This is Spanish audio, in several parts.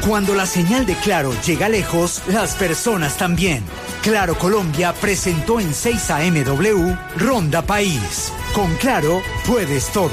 Cuando la señal de Claro llega lejos, las personas también. Claro Colombia presentó en 6 AMW Ronda País. Con Claro, puedes todo.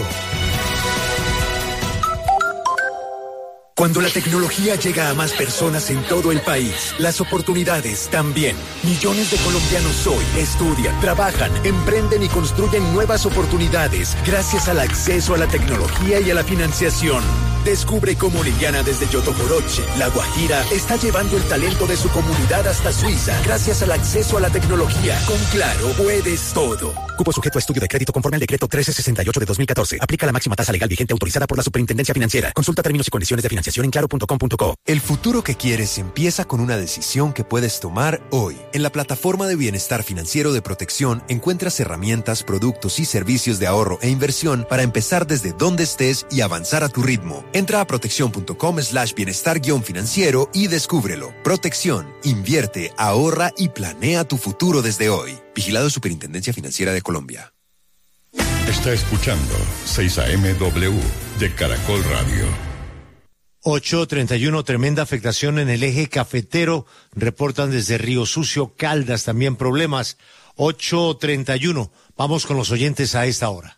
Cuando la tecnología llega a más personas en todo el país, las oportunidades también. Millones de colombianos hoy estudian, trabajan, emprenden y construyen nuevas oportunidades gracias al acceso a la tecnología y a la financiación. Descubre cómo Liliana desde Yotoboroche, La Guajira, está llevando el talento de su comunidad hasta Suiza gracias al acceso a la tecnología. Con Claro, puedes todo. Cupo sujeto a estudio de crédito conforme al decreto 1368 de 2014. Aplica la máxima tasa legal vigente autorizada por la Superintendencia Financiera. Consulta términos y condiciones de financiación en claro.com.co. El futuro que quieres empieza con una decisión que puedes tomar hoy. En la plataforma de bienestar financiero de Protección encuentras herramientas, productos y servicios de ahorro e inversión para empezar desde donde estés y avanzar a tu ritmo. Entra a protección.com/bienestar-financiero y descúbrelo. Protección, invierte, ahorra y planea tu futuro desde hoy. Vigilado Superintendencia Financiera de Colombia. Está escuchando 6 AMW de Caracol Radio. 8:31, tremenda afectación en el eje cafetero. Reportan desde Río Sucio, Caldas, también problemas. 8:31. Vamos con los oyentes a esta hora.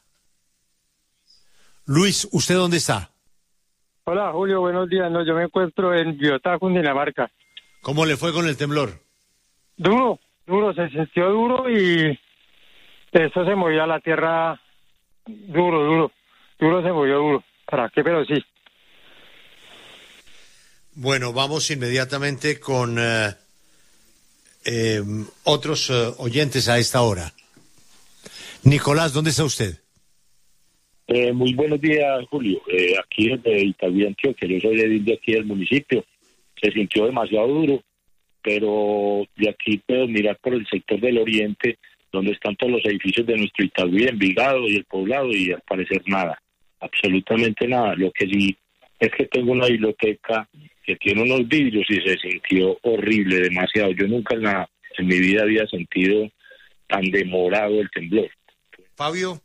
Luis, ¿usted dónde está? Hola, Julio, buenos días. No, yo me encuentro en Biotá, Cundinamarca. ¿Cómo le fue con el temblor? Duro, se sintió duro y eso se movió a la tierra duro se movió duro. ¿Para qué? Pero sí. Bueno, vamos inmediatamente con otros oyentes a esta hora. Nicolás, ¿dónde está usted? Muy buenos días, Julio. Aquí desde Itagüí, Antioquia, yo soy de aquí del municipio. Se sintió demasiado duro, pero de aquí puedo mirar por el sector del oriente, donde están todos los edificios de nuestro Itagüí, Envigado y el Poblado, y al parecer nada, absolutamente nada. Lo que sí es que tengo una biblioteca que tiene unos vidrios y se sintió horrible, demasiado. Yo nunca en mi vida había sentido tan demorado el temblor. Fabio.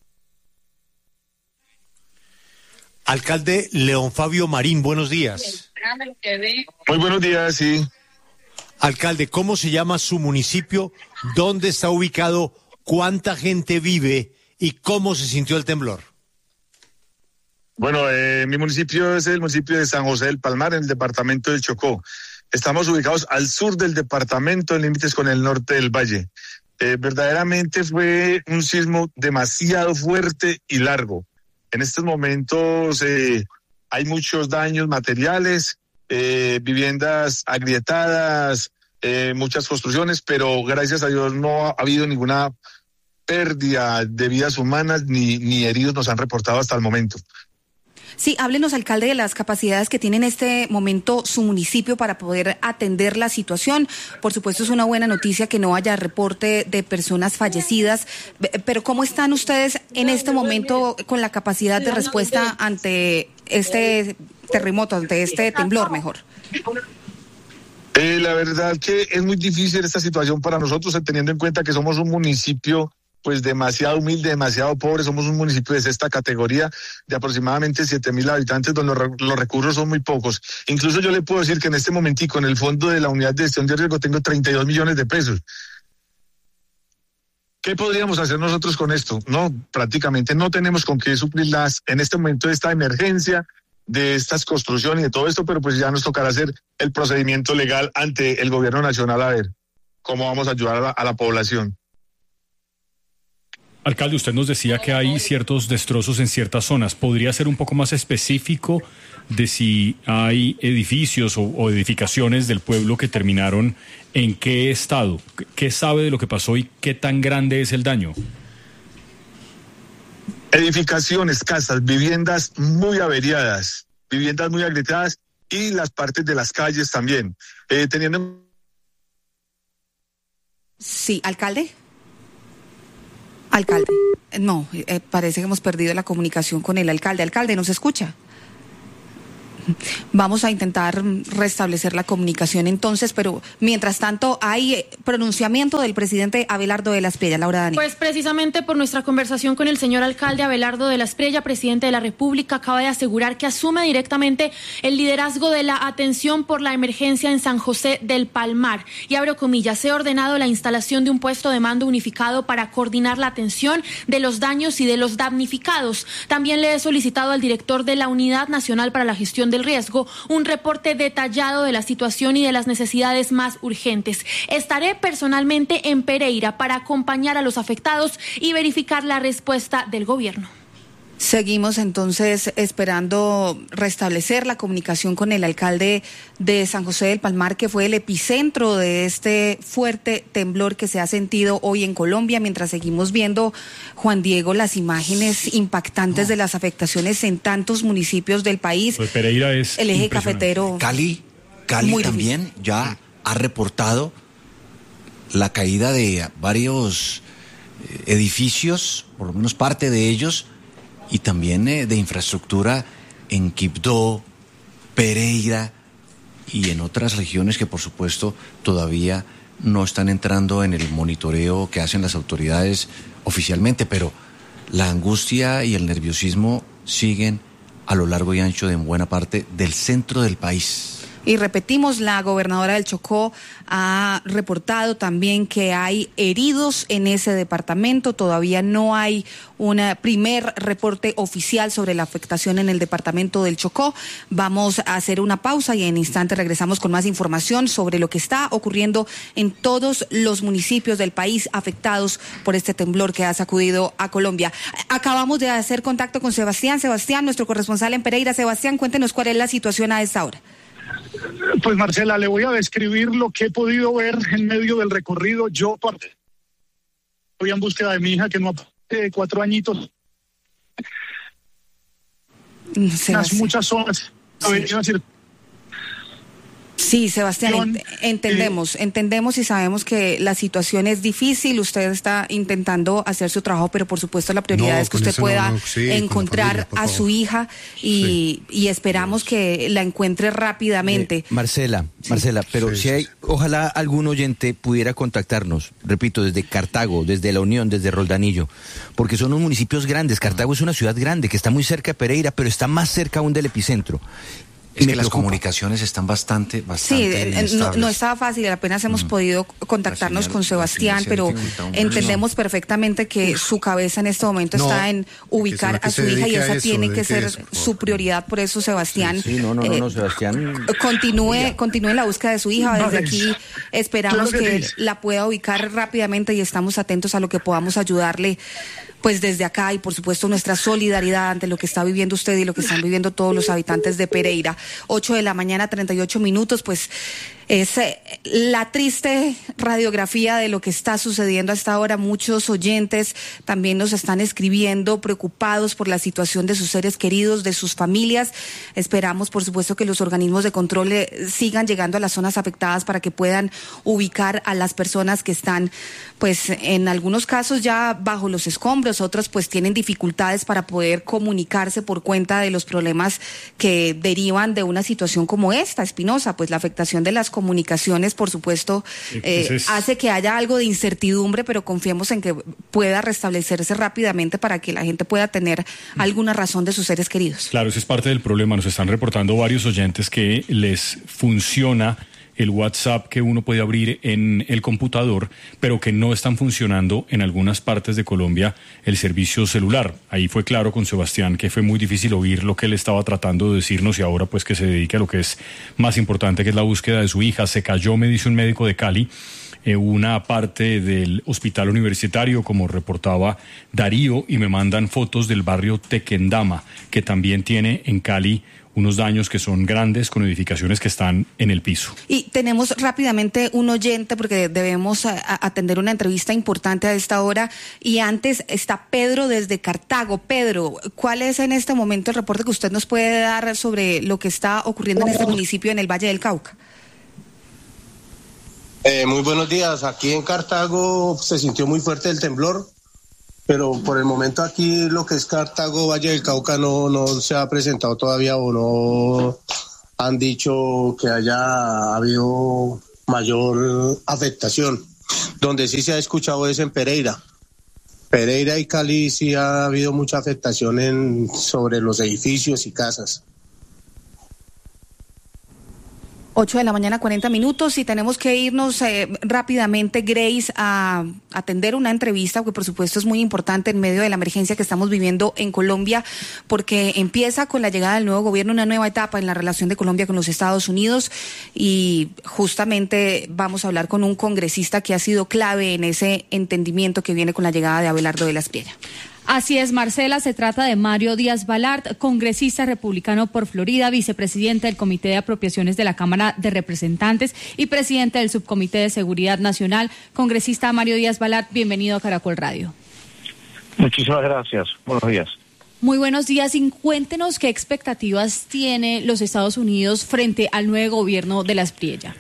Alcalde León Fabio Marín, buenos días. Muy buenos días, sí. Alcalde, ¿cómo se llama su municipio? ¿Dónde está ubicado? ¿Cuánta gente vive? ¿Y cómo se sintió el temblor? Bueno, mi municipio es el municipio de San José del Palmar, en el departamento del Chocó. Estamos ubicados al sur del departamento, en límites con el norte del valle. Verdaderamente fue un sismo demasiado fuerte y largo. En estos momentos hay muchos daños materiales, viviendas agrietadas, muchas construcciones, pero gracias a Dios no ha habido ninguna pérdida de vidas humanas ni heridos nos han reportado hasta el momento. Sí, háblenos, alcalde, de las capacidades que tiene en este momento su municipio para poder atender la situación. Por supuesto, es una buena noticia que no haya reporte de personas fallecidas, pero ¿cómo están ustedes en este momento con la capacidad de respuesta ante este terremoto, ante este temblor, mejor? La verdad que es muy difícil esta situación para nosotros, teniendo en cuenta que somos un municipio pues demasiado humilde, demasiado pobre. Somos un municipio de sexta categoría de aproximadamente 7.000 habitantes, donde los recursos son muy pocos. Incluso yo le puedo decir que en este momentico en el fondo de la unidad de gestión de riesgo tengo 32 millones de pesos. ¿Qué podríamos hacer nosotros con esto? No, prácticamente no tenemos con qué suplirlas en este momento de esta emergencia, de estas construcciones y de todo esto, pero pues ya nos tocará hacer el procedimiento legal ante el gobierno nacional a ver cómo vamos a ayudar a la población. Alcalde, usted nos decía que hay ciertos destrozos en ciertas zonas. ¿Podría ser un poco más específico de si hay edificios o edificaciones del pueblo que terminaron en qué estado? ¿Qué sabe de lo que pasó y qué tan grande es el daño? Edificaciones, casas, viviendas muy averiadas, viviendas muy agrietadas y las partes de las calles también. Teniendo... Sí, alcalde. Alcalde, no, parece que hemos perdido la comunicación con el alcalde. Alcalde, ¿nos escucha? Vamos a intentar restablecer la comunicación entonces, pero mientras tanto hay pronunciamiento del presidente Abelardo de la Espriella. Laura Daniel. Pues precisamente por nuestra conversación con el señor alcalde Abelardo de la Espriella, presidente de la República, acaba de asegurar que asume directamente el liderazgo de la atención por la emergencia en San José del Palmar. Y abro comillas, he ordenado la instalación de un puesto de mando unificado para coordinar la atención de los daños y de los damnificados. También le he solicitado al director de la Unidad Nacional para la Gestión del Riesgo un reporte detallado de la situación y de las necesidades más urgentes. Estaré personalmente en Pereira para acompañar a los afectados y verificar la respuesta del gobierno. Seguimos entonces esperando restablecer la comunicación con el alcalde de San José del Palmar, que fue el epicentro de este fuerte temblor que se ha sentido hoy en Colombia, mientras seguimos viendo, Juan Diego, las imágenes impactantes de las afectaciones en tantos municipios del país. Pues Pereira es el eje cafetero. Cali también difícil. Ya ha reportado la caída de varios edificios, por lo menos parte de ellos, y también de infraestructura en Quibdó, Pereira y en otras regiones que por supuesto todavía no están entrando en el monitoreo que hacen las autoridades oficialmente, pero la angustia y el nerviosismo siguen a lo largo y ancho de buena parte del centro del país. Y repetimos, la gobernadora del Chocó ha reportado también que hay heridos en ese departamento. Todavía no hay un primer reporte oficial sobre la afectación en el departamento del Chocó. Vamos a hacer una pausa y en instante regresamos con más información sobre lo que está ocurriendo en todos los municipios del país afectados por este temblor que ha sacudido a Colombia. Acabamos de hacer contacto con Sebastián, nuestro corresponsal en Pereira. Sebastián, cuéntenos cuál es la situación a esta hora. Pues Marcela, le voy a describir lo que he podido ver en medio del recorrido. Yo voy en búsqueda de mi hija, que no de 4 añitos. Muchas zonas. Sí, Sebastián, entendemos y sabemos que la situación es difícil. Usted está intentando hacer su trabajo, pero por supuesto la prioridad es que usted pueda encontrar a su hija y esperamos que la encuentre rápidamente. Marcela, pero si hay, ojalá algún oyente pudiera contactarnos, repito, desde Cartago, desde La Unión, desde Roldanillo, porque son unos municipios grandes. Cartago es una ciudad grande que está muy cerca de Pereira, pero está más cerca aún del epicentro. Es que las comunicaciones están bastante sí, no estaba fácil, apenas hemos podido contactarnos con Sebastián, pero entendemos perfectamente que su cabeza en este momento está en ubicar a su hija y esa tiene que ser su prioridad. Por eso, Sebastián, Sebastián, continúe la búsqueda de su hija. Desde aquí esperamos que la pueda ubicar rápidamente y estamos atentos a lo que podamos ayudarle pues desde acá, y por supuesto nuestra solidaridad ante lo que está viviendo usted y lo que están viviendo todos los habitantes de Pereira. 8:38 a.m, pues es la triste radiografía de lo que está sucediendo hasta ahora. Muchos oyentes también nos están escribiendo preocupados por la situación de sus seres queridos, de sus familias. Esperamos, por supuesto, que los organismos de control sigan llegando a las zonas afectadas para que puedan ubicar a las personas que están, pues en algunos casos ya bajo los escombros, otros pues tienen dificultades para poder comunicarse por cuenta de los problemas que derivan de una situación como esta, Espinosa. Pues la afectación de las comunicaciones, por supuesto, hace que haya algo de incertidumbre, pero confiemos en que pueda restablecerse rápidamente para que la gente pueda tener alguna razón de sus seres queridos. Claro, ese es parte del problema. Nos están reportando varios oyentes que les funciona el WhatsApp que uno puede abrir en el computador, pero que no están funcionando en algunas partes de Colombia el servicio celular. Ahí fue claro con Sebastián que fue muy difícil oír lo que él estaba tratando de decirnos, y ahora pues que se dedique a lo que es más importante, que es la búsqueda de su hija. Se cayó, me dice un médico de Cali, una parte del hospital universitario, como reportaba Darío, y me mandan fotos del barrio Tequendama, que también tiene en Cali unos daños que son grandes, con edificaciones que están en el piso. Y tenemos rápidamente un oyente, porque debemos atender una entrevista importante a esta hora, y antes está Pedro desde Cartago. Pedro, ¿cuál es en este momento el reporte que usted nos puede dar sobre lo que está ocurriendo en este municipio en el Valle del Cauca? Muy buenos días. Aquí en Cartago se sintió muy fuerte el temblor. pero por el momento aquí lo que es Cartago, Valle del Cauca no se ha presentado todavía o no han dicho que haya habido mayor afectación. Donde sí se ha escuchado es en Pereira. Pereira y Cali sí ha habido mucha afectación sobre los edificios y casas. 8:40 a.m. y tenemos que irnos rápidamente, Grace, a atender una entrevista que por supuesto es muy importante en medio de la emergencia que estamos viviendo en Colombia, porque empieza con la llegada del nuevo gobierno una nueva etapa en la relación de Colombia con los Estados Unidos, y justamente vamos a hablar con un congresista que ha sido clave en ese entendimiento que viene con la llegada de Abelardo de la Espriella. Así es, Marcela, se trata de Mario Díaz Balart, congresista republicano por Florida, vicepresidente del Comité de Apropiaciones de la Cámara de Representantes y presidente del Subcomité de Seguridad Nacional. Congresista Mario Díaz Balart, bienvenido a Caracol Radio. Muchísimas gracias. Buenos días. Muy buenos días, y cuéntenos qué expectativas tiene los Estados Unidos frente al nuevo gobierno de la Espriella.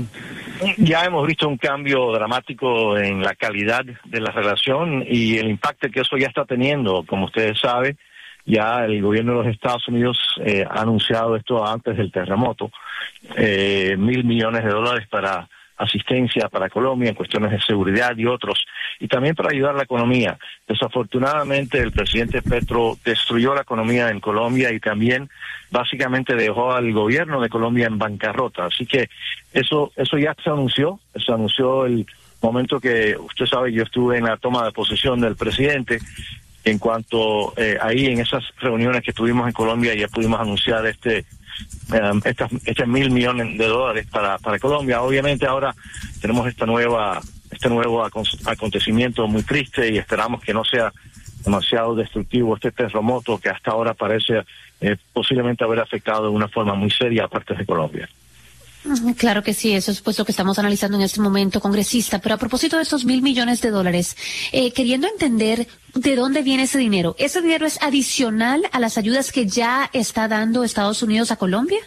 Ya hemos visto un cambio dramático en la calidad de la relación y el impacto que eso ya está teniendo. Como ustedes saben, ya el gobierno de los Estados Unidos ha anunciado esto antes del terremoto, $1.000 millones para asistencia para Colombia en cuestiones de seguridad y otros, y también para ayudar a la economía. Desafortunadamente, el presidente Petro destruyó la economía en Colombia y también básicamente dejó al gobierno de Colombia en bancarrota. Así que eso ya se anunció el momento que usted sabe, yo estuve en la toma de posesión del presidente. En cuanto ahí en esas reuniones que tuvimos en Colombia, ya pudimos anunciar este $1.000 millones para Colombia. Obviamente ahora tenemos este nuevo acontecimiento muy triste y esperamos que no sea demasiado destructivo este terremoto que hasta ahora parece posiblemente haber afectado de una forma muy seria a partes de Colombia. Claro que sí, eso es pues lo que estamos analizando en este momento, congresista. Pero a propósito de estos $1.000 millones, queriendo entender de dónde viene ese dinero. ¿Ese dinero es adicional a las ayudas que ya está dando Estados Unidos a Colombia?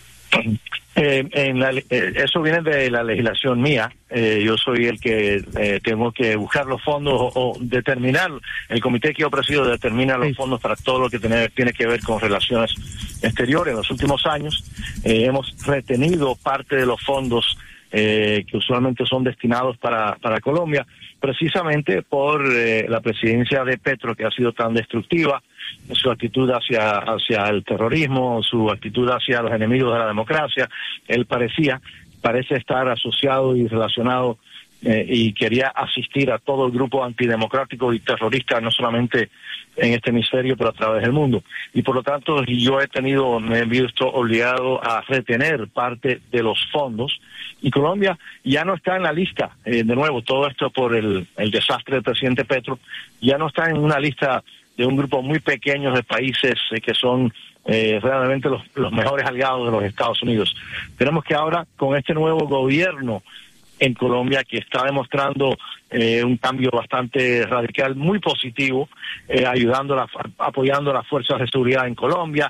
Eso viene de la legislación mía. Yo soy el que tengo que buscar los fondos o determinar. El comité que yo presido determina los fondos para todo lo que tiene que ver con relaciones exteriores. En los últimos años hemos retenido parte de los fondos que usualmente son destinados para Colombia, precisamente por la presidencia de Petro, que ha sido tan destructiva, su actitud hacia el terrorismo, su actitud hacia los enemigos de la democracia. Él parece estar asociado y relacionado y quería asistir a todo el grupo antidemocrático y terrorista, no solamente en este hemisferio, pero a través del mundo. Y por lo tanto, me he visto obligado a retener parte de los fondos, y Colombia ya no está en la lista. De nuevo, todo esto por el desastre del presidente Petro, ya no está en una lista de un grupo muy pequeño de países que son realmente los mejores aliados de los Estados Unidos. Tenemos que ahora, con este nuevo gobierno en Colombia, que está demostrando un cambio bastante radical, muy positivo, apoyando a las fuerzas de seguridad en Colombia,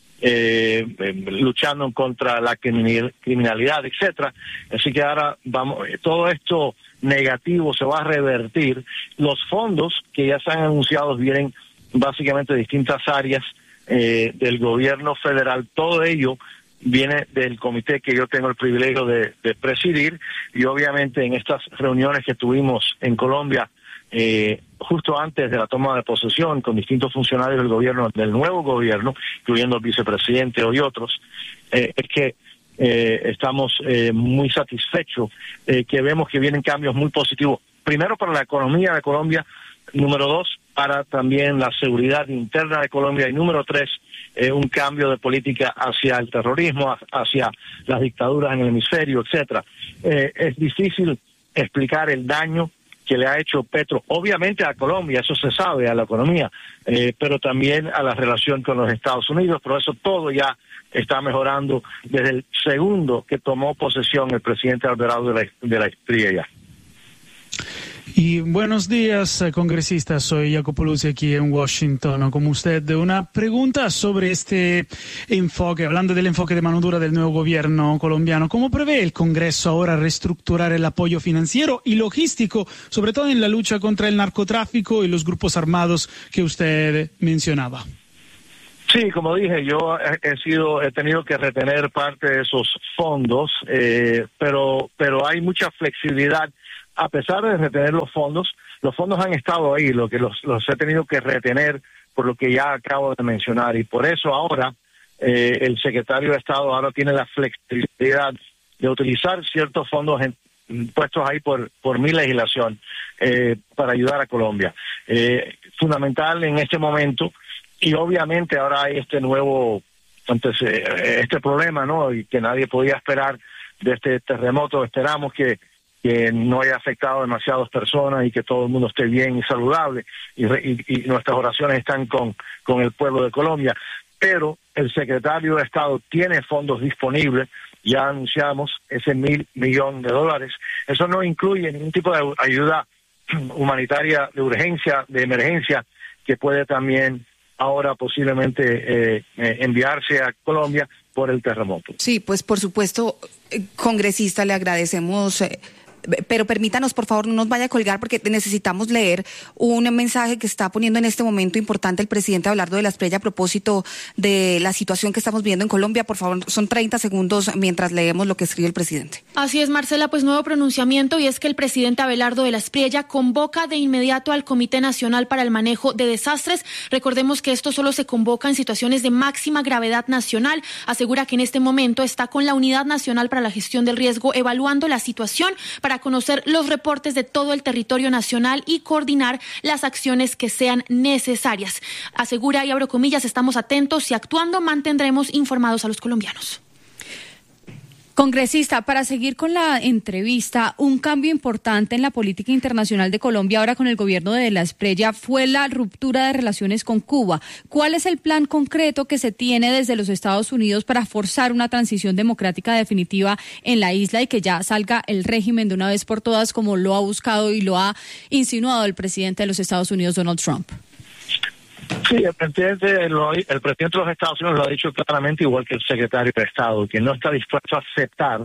luchando contra la criminalidad, etcétera. Así que ahora todo esto negativo se va a revertir. Los fondos que ya se han anunciado vienen básicamente de distintas áreas del gobierno federal. Todo ello viene del comité que yo tengo el privilegio de presidir, y obviamente en estas reuniones que tuvimos en Colombia justo antes de la toma de posesión con distintos funcionarios del nuevo gobierno, incluyendo el vicepresidente y otros, es que estamos muy satisfechos, que vemos que vienen cambios muy positivos, primero para la economía de Colombia, número 2 para también la seguridad interna de Colombia, y número 3 un cambio de política hacia el terrorismo, hacia las dictaduras en el hemisferio, etcétera. Es difícil explicar el daño que le ha hecho Petro, obviamente a Colombia, eso se sabe, a la economía, pero también a la relación con los Estados Unidos, pero eso todo ya está mejorando desde el segundo que tomó posesión el presidente Abelardo de la Espriella. Y buenos días, congresista. Soy Jacopo Luzzi aquí en Washington. Como usted, una pregunta sobre este enfoque, hablando del enfoque de mano dura del nuevo gobierno colombiano. ¿Cómo prevé el Congreso ahora reestructurar el apoyo financiero y logístico, sobre todo en la lucha contra el narcotráfico y los grupos armados que usted mencionaba? Sí, como dije, yo he tenido que retener parte de esos fondos, pero hay mucha flexibilidad. A pesar de retener los fondos han estado ahí, lo que los he tenido que retener por lo que ya acabo de mencionar, y por eso ahora el secretario de Estado ahora tiene la flexibilidad de utilizar ciertos fondos puestos ahí por mi legislación para ayudar a Colombia. Fundamental en este momento, y obviamente ahora hay este problema, ¿no? Y que nadie podía esperar de este terremoto. Esperamos que no haya afectado a demasiadas personas y que todo el mundo esté bien y saludable, y nuestras oraciones están con el pueblo de Colombia. Pero el secretario de Estado tiene fondos disponibles, ya anunciamos ese $1,000 millones. Eso no incluye ningún tipo de ayuda humanitaria de urgencia, de emergencia, que puede también ahora posiblemente enviarse a Colombia por el terremoto. Sí, pues por supuesto, congresista, le agradecemos. Pero permítanos, por favor, no nos vaya a colgar porque necesitamos leer un mensaje que está poniendo en este momento importante el presidente Abelardo de la Espriella a propósito de la situación que estamos viviendo en Colombia. Por favor, son 30 segundos mientras leemos lo que escribe el presidente. Así es, Marcela, pues nuevo pronunciamiento, y es que el presidente Abelardo de la Espriella convoca de inmediato al Comité Nacional para el Manejo de Desastres. Recordemos que esto solo se convoca en situaciones de máxima gravedad nacional. Asegura que en este momento está con la Unidad Nacional para la Gestión del Riesgo evaluando la situación para conocer los reportes de todo el territorio nacional y coordinar las acciones que sean necesarias. Asegura, y abro comillas, estamos atentos y actuando, mantendremos informados a los colombianos. Congresista, para seguir con la entrevista, un cambio importante en la política internacional de Colombia ahora con el gobierno de la Espriella fue la ruptura de relaciones con Cuba. ¿Cuál es el plan concreto que se tiene desde los Estados Unidos para forzar una transición democrática definitiva en la isla y que ya salga el régimen de una vez por todas, como lo ha buscado y lo ha insinuado el presidente de los Estados Unidos, Donald Trump? Sí, el presidente de los Estados Unidos lo ha dicho claramente, igual que el secretario de Estado, que no está dispuesto a aceptar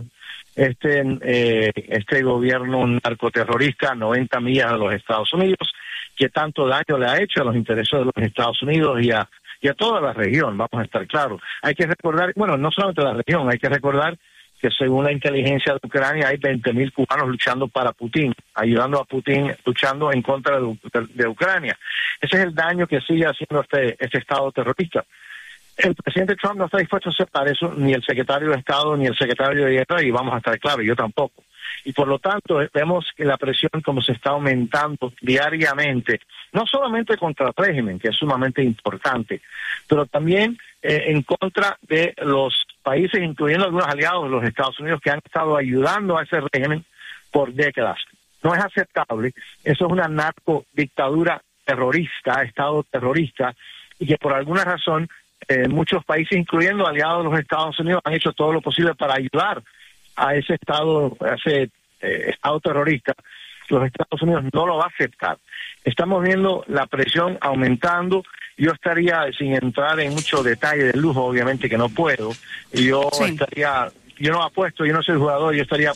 este gobierno narcoterrorista a 90 millas de los Estados Unidos, que tanto daño le ha hecho a los intereses de los Estados Unidos y a toda la región, vamos a estar claros. Hay que recordar, bueno, no solamente la región, hay que recordar que según la inteligencia de Ucrania hay 20.000 cubanos luchando para Putin, ayudando a Putin, luchando en contra de Ucrania. Ese es el daño que sigue haciendo este Estado terrorista. El presidente Trump no está dispuesto a aceptar eso, ni el secretario de Estado, ni el secretario de Guerra, y vamos a estar claros, yo tampoco. Y por lo tanto, vemos que la presión como se está aumentando diariamente, no solamente contra el régimen, que es sumamente importante, pero también en contra de los países, incluyendo algunos aliados de los Estados Unidos, que han estado ayudando a ese régimen por décadas. No es aceptable, eso es una narcodictadura terrorista, Estado terrorista, y que por alguna razón muchos países, incluyendo aliados de los Estados Unidos, han hecho todo lo posible para ayudar a ese Estado terrorista. Los Estados Unidos no lo va a aceptar. Estamos viendo la presión aumentando. Yo estaría, sin entrar en mucho detalle de lujo, obviamente que no puedo, yo no apuesto, yo no soy jugador, yo estaría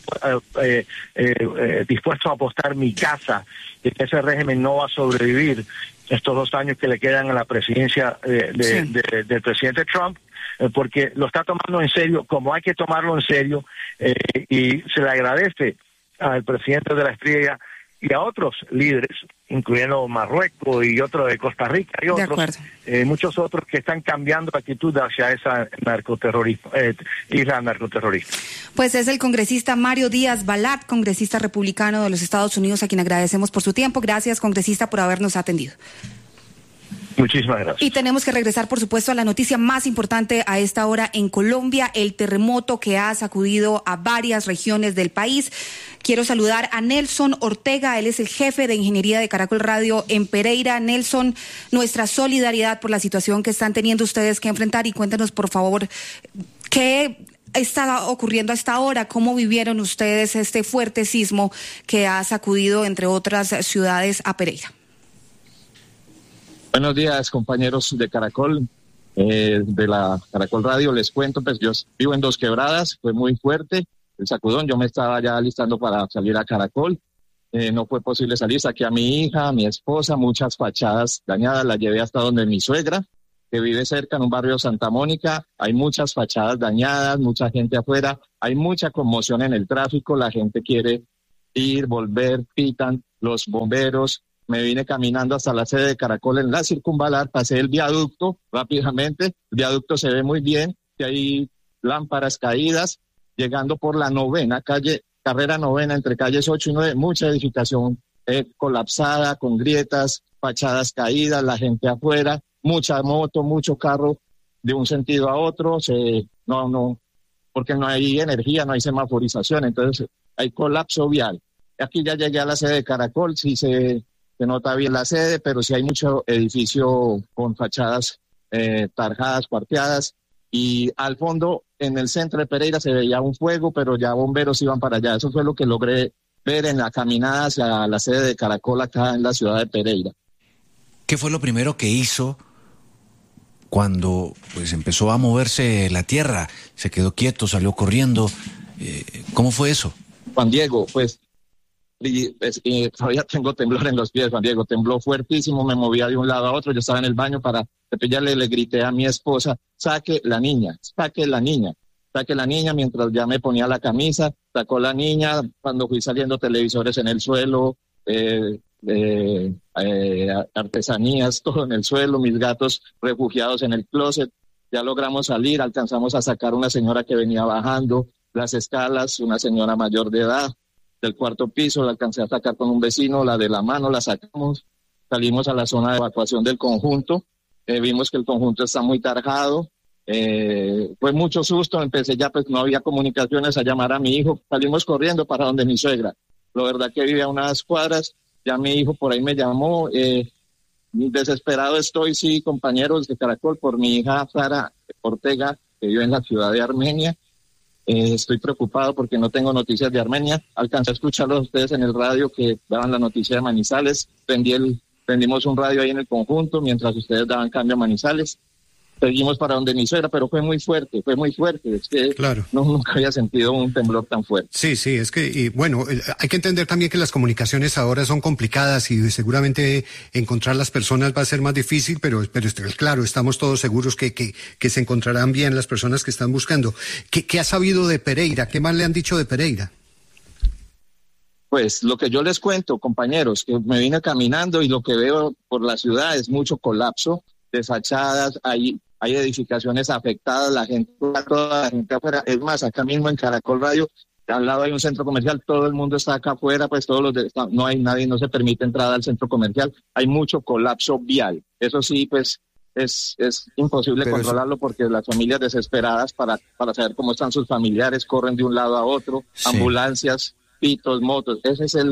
dispuesto a apostar mi casa de que ese régimen no va a sobrevivir estos 2 años que le quedan a la presidencia del presidente Trump, porque lo está tomando en serio, como hay que tomarlo en serio, y se le agradece al presidente de la Espriella y a otros líderes, incluyendo Marruecos y otros de Costa Rica y otros, muchos otros que están cambiando actitud hacia esa isla narcoterrorista. Pues es el congresista Mario Díaz Balart, congresista republicano de los Estados Unidos, a quien agradecemos por su tiempo. Gracias, congresista, por habernos atendido. Muchísimas gracias. Y tenemos que regresar, por supuesto, a la noticia más importante a esta hora en Colombia, el terremoto que ha sacudido a varias regiones del país. Quiero saludar a Nelson Ortega, él es el jefe de ingeniería de Caracol Radio en Pereira. Nelson, nuestra solidaridad por la situación que están teniendo ustedes que enfrentar, y cuéntanos, por favor, qué está ocurriendo hasta ahora? ¿Cómo vivieron ustedes este fuerte sismo que ha sacudido, entre otras ciudades, a Pereira? Buenos días, compañeros de Caracol, de la Caracol Radio. Les cuento, pues yo vivo en Dos Quebradas, fue muy fuerte el sacudón. Yo me estaba ya alistando para salir a Caracol. No fue posible salir, saqué a mi hija, a mi esposa, muchas fachadas dañadas, la llevé hasta donde mi suegra, que vive cerca en un barrio Santa Mónica. Hay muchas fachadas dañadas, mucha gente afuera, hay mucha conmoción en el tráfico, la gente quiere ir, volver, pitan los bomberos. Me vine caminando hasta la sede de Caracol en la Circunvalar, pasé el viaducto rápidamente, el viaducto se ve muy bien, que hay lámparas caídas, llegando por la carrera novena entre calles 8 y 9, mucha edificación colapsada, con grietas, fachadas caídas, la gente afuera, mucha moto, mucho carro de un sentido a otro, porque no hay energía, no hay semaforización, entonces hay colapso vial. Aquí ya llegué a la sede de Caracol, sí se nota bien la sede, pero sí hay mucho edificio con fachadas tarjadas, cuarteadas, y al fondo, en el centro de Pereira, se veía un fuego, pero ya bomberos iban para allá. Eso fue lo que logré ver en la caminada hacia la sede de Caracol acá en la ciudad de Pereira. ¿Qué fue lo primero que hizo cuando pues empezó a moverse la tierra? ¿Se quedó quieto, salió corriendo? ¿Cómo fue eso? Juan Diego, pues todavía tengo temblor en los pies, Juan Diego, tembló fuertísimo, me movía de un lado a otro, yo estaba en el baño para cepillarle, le grité a mi esposa, saque la niña, mientras ya me ponía la camisa, sacó la niña, cuando fui saliendo televisores en el suelo, artesanías, todo en el suelo, mis gatos refugiados en el closet, ya logramos salir, alcanzamos a sacar una señora que venía bajando las escalas, una señora mayor de edad, del cuarto piso, la alcancé a sacar con un vecino, la de la mano la sacamos, salimos a la zona de evacuación del conjunto, vimos que el conjunto está muy tarjado, fue mucho susto, empecé ya, pues no había comunicaciones, a llamar a mi hijo, salimos corriendo para donde mi suegra, la verdad que vive a unas cuadras, ya mi hijo por ahí me llamó, desesperado estoy, sí, compañeros de Caracol, por mi hija Sara Ortega, que vive en la ciudad de Armenia. Estoy preocupado porque no tengo noticias de Armenia. Alcancé a escucharlos a ustedes en el radio que daban la noticia de Manizales. Prendimos un radio ahí en el conjunto mientras ustedes daban cambio a Manizales. Seguimos para donde mi suegra, pero fue muy fuerte. Es que claro, nunca había sentido un temblor tan fuerte. Sí, es que, y bueno, hay que entender también que las comunicaciones ahora son complicadas y seguramente encontrar las personas va a ser más difícil, pero claro, estamos todos seguros que se encontrarán bien las personas que están buscando. ¿Qué ha sabido de Pereira? ¿Qué más le han dicho de Pereira? Pues lo que yo les cuento, compañeros, que me vine caminando y lo que veo por la ciudad es mucho colapso de fachadas, hay edificaciones afectadas, toda la gente afuera. Es más, acá mismo en Caracol Radio, al lado hay un centro comercial, todo el mundo está acá afuera, pues no hay nadie, no se permite entrada al centro comercial, hay mucho colapso vial. Eso sí, pues es imposible controlarlo porque las familias desesperadas para saber cómo están sus familiares corren de un lado a otro, sí. Ambulancias, pitos, motos, esa es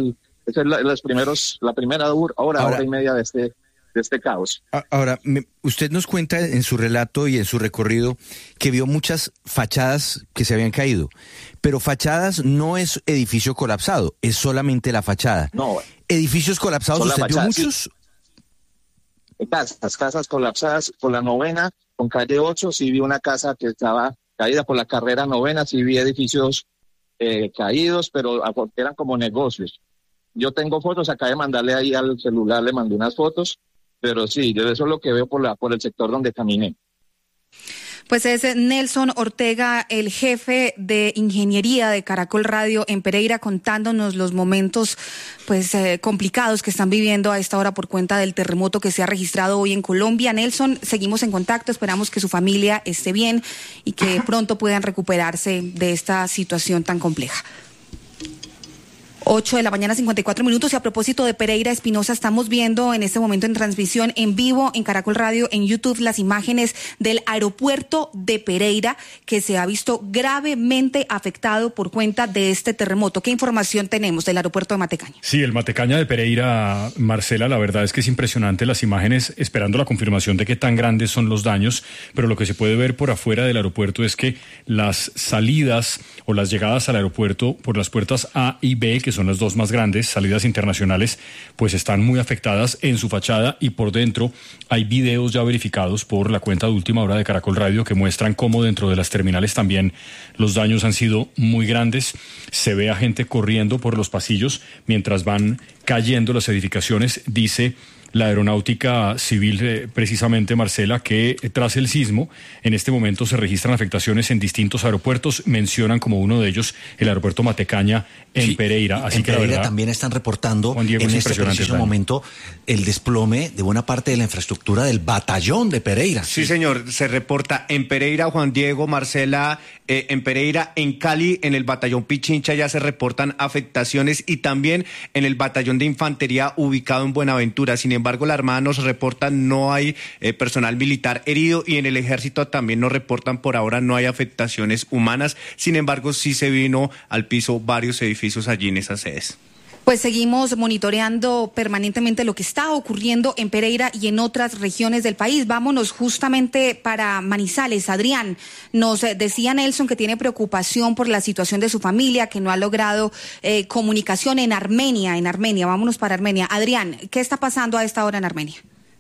la primera hora y media de este caos. Ahora, usted nos cuenta en su relato y en su recorrido que vio muchas fachadas que se habían caído, pero fachadas no es edificio colapsado, es solamente la fachada. No. ¿Edificios colapsados usted vio muchos? Sí. Casas colapsadas por la novena, con calle 8, sí vi una casa que estaba caída por la carrera novena, sí vi edificios caídos, pero eran como negocios. Yo tengo fotos, acabé de mandarle ahí al celular, le mandé unas fotos, pero sí, eso es lo que veo por el sector donde caminé. Pues es Nelson Ortega, el jefe de ingeniería de Caracol Radio en Pereira, contándonos los momentos pues complicados que están viviendo a esta hora por cuenta del terremoto que se ha registrado hoy en Colombia. Nelson, seguimos en contacto, esperamos que su familia esté bien y que pronto puedan recuperarse de esta situación tan compleja. 8:54 a.m. Y a propósito de Pereira, Espinosa, estamos viendo en este momento en transmisión en vivo en Caracol Radio, en YouTube, las imágenes del aeropuerto de Pereira, que se ha visto gravemente afectado por cuenta de este terremoto. ¿Qué información tenemos del aeropuerto de Matecaña? Sí, el Matecaña de Pereira, Marcela, la verdad es que es impresionante las imágenes, esperando la confirmación de qué tan grandes son los daños, pero lo que se puede ver por afuera del aeropuerto es que las salidas o las llegadas al aeropuerto por las puertas A y B, que son las dos más grandes, salidas internacionales, pues están muy afectadas en su fachada, y por dentro hay videos ya verificados por la cuenta de Última Hora de Caracol Radio que muestran cómo dentro de las terminales también los daños han sido muy grandes. Se ve a gente corriendo por los pasillos mientras van cayendo las edificaciones. Dice la Aeronáutica Civil, precisamente, Marcela, que tras el sismo, en este momento se registran afectaciones en distintos aeropuertos. Mencionan como uno de ellos el aeropuerto Matecaña en Pereira. Así en que Pereira la verdad, también están reportando Juan Diego, en es este preciso momento el desplome de buena parte de la infraestructura del batallón de Pereira. Sí, señor, se reporta en Pereira, Juan Diego, Marcela, en Pereira, en Cali, en el batallón Pichincha ya se reportan afectaciones, y también en el batallón de infantería ubicado en Buenaventura. Sin embargo, la Armada nos reporta no hay personal militar herido, y en el Ejército también nos reportan por ahora no hay afectaciones humanas. Sin embargo, sí se vino al piso varios edificios allí en esas sedes. Pues seguimos monitoreando permanentemente lo que está ocurriendo en Pereira y en otras regiones del país. Vámonos justamente para Manizales. Adrián, nos decía Nelson que tiene preocupación por la situación de su familia, que no ha logrado comunicación en Armenia. Vámonos para Armenia. Adrián, ¿qué está pasando a esta hora en Armenia?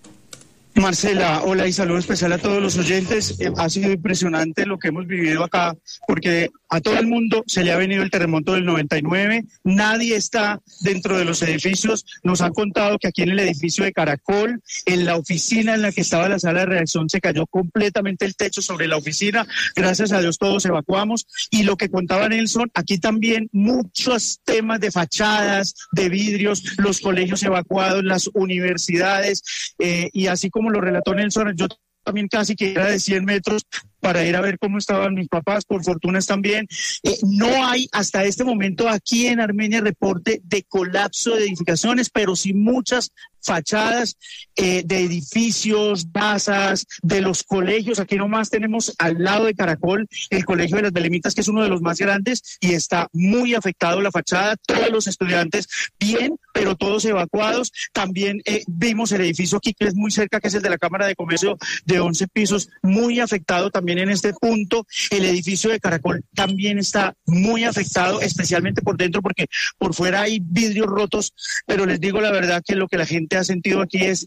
Marcela, hola y saludo especial a todos los oyentes. Ha sido impresionante lo que hemos vivido acá, porque a todo el mundo se le ha venido el terremoto del 99, nadie está dentro de los edificios. Nos han contado que aquí en el edificio de Caracol, en la oficina en la que estaba la sala de redacción, se cayó completamente el techo sobre la oficina. Gracias a Dios todos evacuamos. Y lo que contaba Nelson, aquí también muchos temas de fachadas, de vidrios, los colegios evacuados, las universidades, y así como lo relató Nelson, yo también casi que era de 100 metros para ir a ver cómo estaban mis papás, por fortuna están bien. No hay hasta este momento aquí en Armenia reporte de colapso de edificaciones, pero sí muchas fachadas de edificios, casas, de los colegios. Aquí nomás tenemos al lado de Caracol el Colegio de las Belemitas, que es uno de los más grandes, y está muy afectado la fachada. Todos los estudiantes bien, pero todos evacuados. También vimos el edificio aquí, que es muy cerca, que es el de la Cámara de Comercio, de 11 pisos, muy afectado también en este punto. El edificio de Caracol también está muy afectado, especialmente por dentro, porque por fuera hay vidrios rotos, pero les digo la verdad que lo que la gente ha sentido aquí es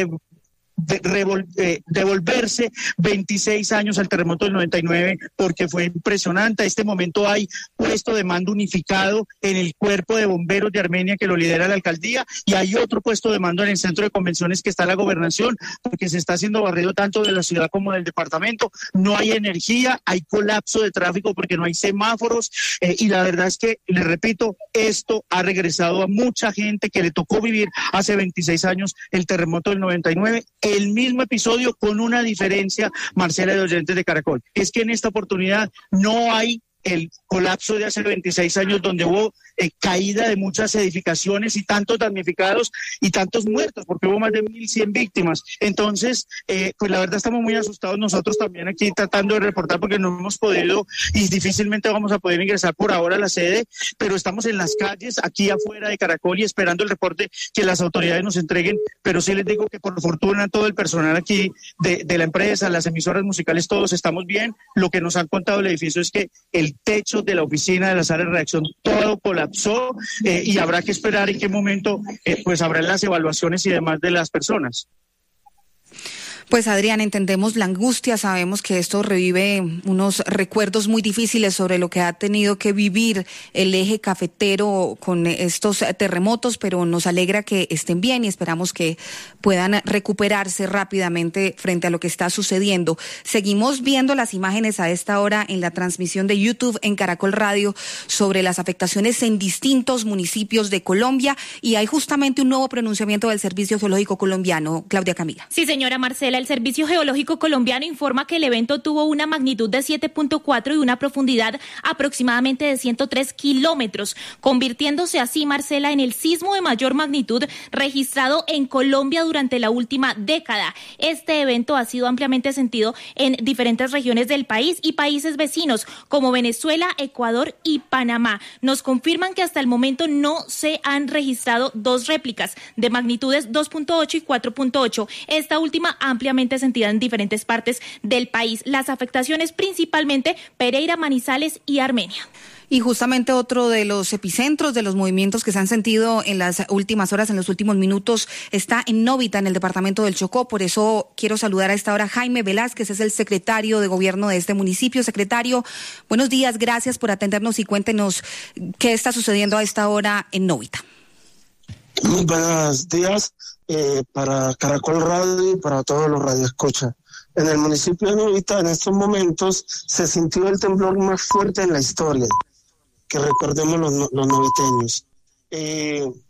devolverse 26 años al terremoto del 99, porque fue impresionante. A este momento hay puesto de mando unificado en el cuerpo de bomberos de Armenia, que lo lidera la alcaldía, y hay otro puesto de mando en el centro de convenciones que está la gobernación, porque se está haciendo barrido tanto de la ciudad como del departamento. No hay energía, hay colapso de tráfico porque no hay semáforos, y la verdad es que, les repito, esto ha regresado a mucha gente que le tocó vivir hace 26 años el terremoto del 99, el mismo episodio, con una diferencia, Marcela, de oyentes de Caracol. Es que en esta oportunidad no hay el colapso de hace 26 años, donde hubo caída de muchas edificaciones y tantos damnificados y tantos muertos, porque hubo más de 1.100 víctimas. Entonces, pues la verdad estamos muy asustados nosotros también aquí tratando de reportar, porque no hemos podido y difícilmente vamos a poder ingresar por ahora a la sede, pero estamos en las calles aquí afuera de Caracol y esperando el reporte que las autoridades nos entreguen. Pero sí les digo que por fortuna todo el personal aquí de la empresa, las emisoras musicales, todos estamos bien. Lo que nos han contado el edificio es que el techo de la oficina de la sala de redacción todo colapsó, y habrá que esperar en qué momento pues habrán las evaluaciones y demás de las personas. Pues Adrián, entendemos la angustia, sabemos que esto revive unos recuerdos muy difíciles sobre lo que ha tenido que vivir el eje cafetero con estos terremotos, pero nos alegra que estén bien y esperamos que puedan recuperarse rápidamente frente a lo que está sucediendo. Seguimos viendo las imágenes a esta hora en la transmisión de YouTube en Caracol Radio sobre las afectaciones en distintos municipios de Colombia, y hay justamente un nuevo pronunciamiento del Servicio Geológico Colombiano. Claudia Camila. Sí, señora Marcela. Marcela, el Servicio Geológico Colombiano informa que el evento tuvo una magnitud de 7.4 y una profundidad aproximadamente de 103 kilómetros, convirtiéndose así, Marcela, en el sismo de mayor magnitud registrado en Colombia durante la última década. Este evento ha sido ampliamente sentido en diferentes regiones del país y países vecinos como Venezuela, Ecuador y Panamá. Nos confirman que hasta el momento no se han registrado dos réplicas de magnitudes 2.8 y 4.8, esta última ampliamente sentida en diferentes partes del país. Las afectaciones principalmente Pereira, Manizales y Armenia. Y justamente otro de los epicentros de los movimientos que se han sentido en las últimas horas, en los últimos minutos, está en Novita, en el departamento del Chocó. Por eso quiero saludar a esta hora a Jaime Velázquez, es el secretario de gobierno de este municipio. Secretario, buenos días, gracias por atendernos y cuéntenos qué está sucediendo a esta hora en Novita. Muy buenos días para Caracol Radio y para todos los radioescuchas. En el municipio de Novita, en estos momentos, se sintió el temblor más fuerte en la historia, que recordemos los noviteños.